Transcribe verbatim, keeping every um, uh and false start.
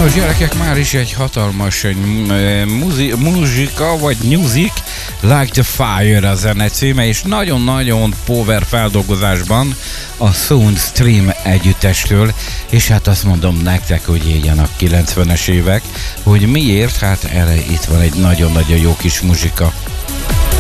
Nos gyerekek, már is egy hatalmas muzi, muzsika, vagy music, Like the Fire a zene címe, és nagyon-nagyon power feldolgozásban a Soundstream együttestől, és hát azt mondom nektek, hogy éljen a kilencvenes évek, hogy miért, hát erre itt van egy nagyon-nagyon jó kis muzsika.